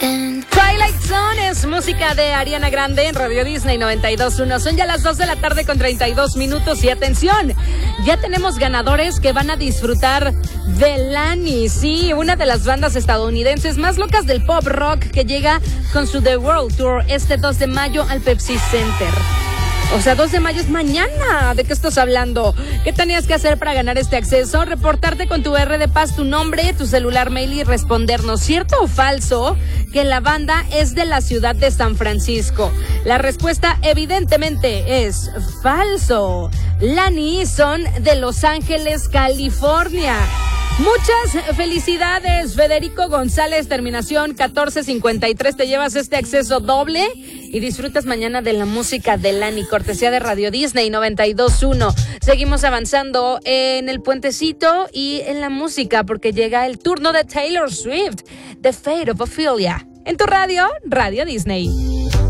Twilight Zone es música de Ariana Grande en Radio Disney 92.1. Son ya las 2 de la tarde con 32 minutos y atención, ya tenemos ganadores que van a disfrutar de Lani, sí, una de las bandas estadounidenses más locas del pop rock que llega con su The World Tour este 2 de mayo al Pepsi Center. O sea, 2 de mayo es mañana. ¿De qué estás hablando? ¿Qué tenías que hacer para ganar este acceso? Reportarte con tu R de Paz, tu nombre, tu celular, mail y respondernos, ¿cierto o falso que la banda es de la ciudad de San Francisco? La respuesta evidentemente es falso. Lani son de Los Ángeles, California. Muchas felicidades, Federico González, terminación 1453. Te llevas este acceso doble y disfrutas mañana de la música de Lani, cortesía de Radio Disney 92.1. Seguimos avanzando en el puentecito y en la música porque llega el turno de Taylor Swift, The Fate of Ophelia. En tu radio, Radio Disney.